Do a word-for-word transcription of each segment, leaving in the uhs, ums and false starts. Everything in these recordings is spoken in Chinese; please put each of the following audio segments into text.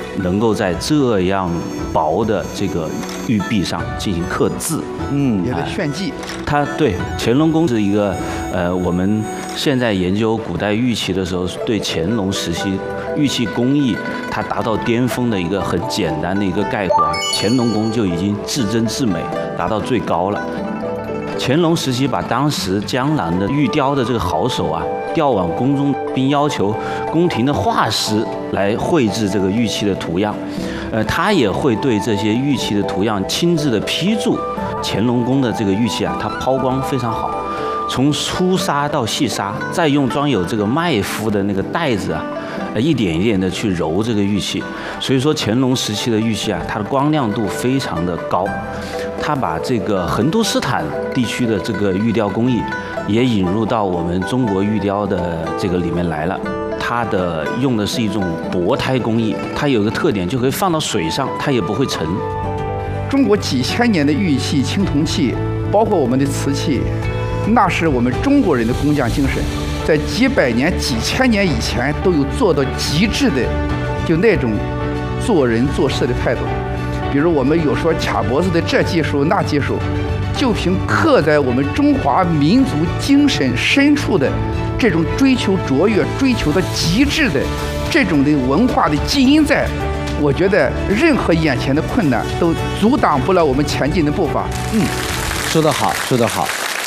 能够在这样薄的这个玉壁上进行刻字， 嗯， 也是炫技。 它对乾隆宫是一个呃，我们现在研究古代玉器的时候，对乾隆时期玉器工艺它达到巅峰的一个很简单的一个概括。乾隆宫就已经至真至美，达到最高了。乾隆时期把当时江南的玉雕的这个好手啊调往宫中，并要求宫廷的画师来绘制这个玉器的图样。呃，他也会对这些玉器的图样亲自的批注。乾隆宫的这个玉器啊，它抛光非常好，从粗砂到细砂，再用装有这个麦麸的那个袋子啊，呃，一点一点的去揉这个玉器。所以说乾隆时期的玉器啊，它的光亮度非常的高。他把这个横都斯坦地区的这个玉雕工艺也引入到我们中国玉雕的这个里面来了。它的用的是一种薄胎工艺，它有个特点，就可以放到水上，它也不会沉。 中国几千年的玉器、青铜器，包括我们的瓷器，那是我们中国人的工匠精神，在几百年、几千年以前都有做到极致的，就那种做人做事的态度。比如我们有说卡脖子的这技术那技术，就凭刻在我们中华民族精神深处的这种追求卓越、追求的极致的这种的文化的基因在，我觉得任何眼前的困难都阻挡不了我们前进的步伐。 嗯，说得好，说得好。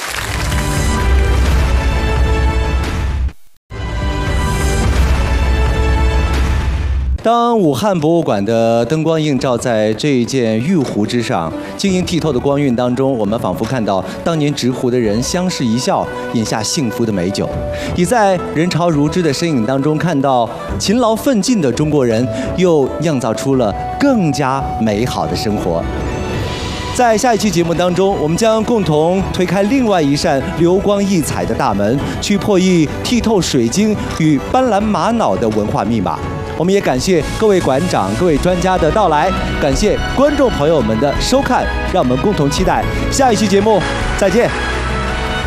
当武汉博物馆的灯光映照在这一件玉壶之上，晶莹剔透的光晕当中，我们仿佛看到当年执壶的人相视一笑，饮下幸福的美酒；也在人潮如织的身影当中，看到勤劳奋进的中国人，又酿造出了更加美好的生活。在下一期节目当中，我们将共同推开另外一扇流光溢彩的大门，去破译剔透水晶与斑斓玛瑙的文化密码。我们也感谢各位馆长、各位专家的到来，感谢观众朋友们的收看，让我们共同期待下一期节目，再见。